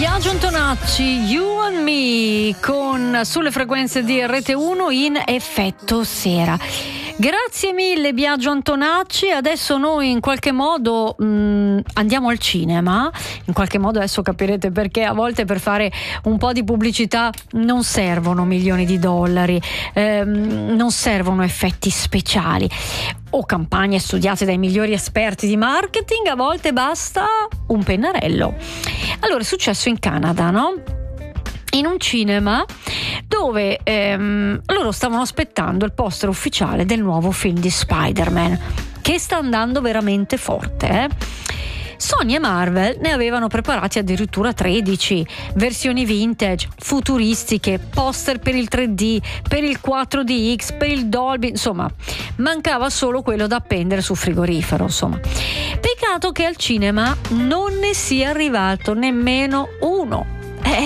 Biagio Antonacci, You and Me, sulle frequenze di RT1 in effetto sera. Grazie mille Biagio Antonacci. Adesso noi in qualche modo andiamo al cinema. In qualche modo adesso capirete perché a volte per fare un po' di pubblicità non servono milioni di dollari, non servono effetti speciali o campagne studiate dai migliori esperti di marketing. A volte basta un pennarello. Allora è successo in Canada, no? In un cinema dove loro stavano aspettando il poster ufficiale del nuovo film di Spider-Man, che sta andando veramente forte. Sony e Marvel ne avevano preparati addirittura 13 versioni vintage, futuristiche, poster per il 3D, per il 4DX, per il Dolby, insomma mancava solo quello da appendere sul frigorifero, insomma. Peccato che al cinema non ne sia arrivato nemmeno uno.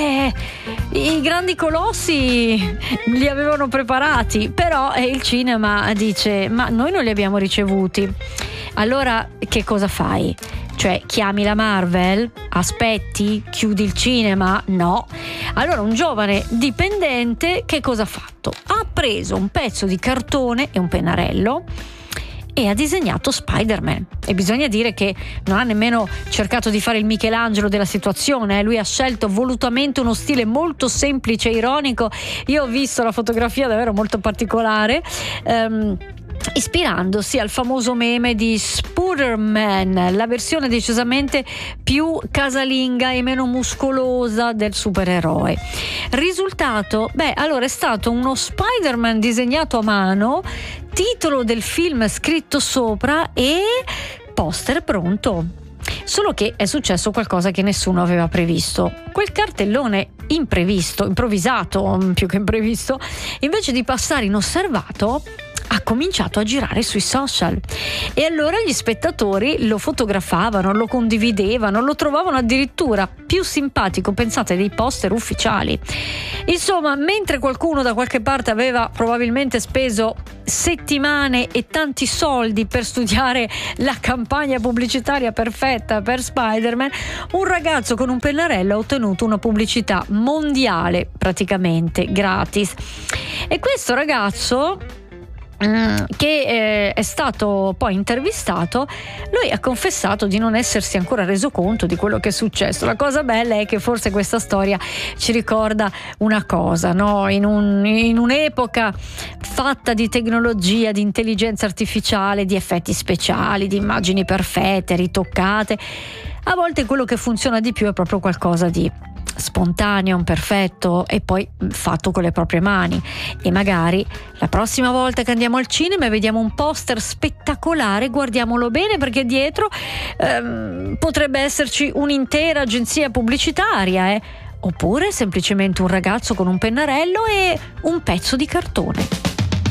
I grandi colossi li avevano preparati, però il cinema dice: ma noi non li abbiamo ricevuti. Allora che cosa fai? Cioè chiami la Marvel? Aspetti? Chiudi il cinema? No. Allora un giovane dipendente che cosa ha fatto? Ha preso un pezzo di cartone e un pennarello e ha disegnato Spider-Man. E bisogna dire che non ha nemmeno cercato di fare il Michelangelo della situazione, lui ha scelto volutamente uno stile molto semplice e ironico. Io ho visto la fotografia davvero molto particolare, ispirandosi al famoso meme di Spider-Man, la versione decisamente più casalinga e meno muscolosa del supereroe. Risultato? Allora è stato uno Spider-Man disegnato a mano, titolo del film scritto sopra e poster pronto. Solo che è successo qualcosa che nessuno aveva previsto. Quel cartellone improvvisato più che imprevisto, invece di passare inosservato, ha cominciato a girare sui social e allora gli spettatori lo fotografavano, lo condividevano, lo trovavano addirittura più simpatico, pensate, dei poster ufficiali. Insomma, mentre qualcuno da qualche parte aveva probabilmente speso settimane e tanti soldi per studiare la campagna pubblicitaria perfetta per Spider-Man, un ragazzo con un pennarello ha ottenuto una pubblicità mondiale praticamente gratis. E questo ragazzo, che è stato poi intervistato, lui ha confessato di non essersi ancora reso conto di quello che è successo. La cosa bella è che forse questa storia ci ricorda una cosa, no? In un'epoca fatta di tecnologia, di intelligenza artificiale, di effetti speciali, di immagini perfette, ritoccate, a volte quello che funziona di più è proprio qualcosa di spontaneo, perfetto e poi fatto con le proprie mani. E magari la prossima volta che andiamo al cinema e vediamo un poster spettacolare, guardiamolo bene, perché dietro potrebbe esserci un'intera agenzia pubblicitaria, oppure semplicemente un ragazzo con un pennarello e un pezzo di cartone.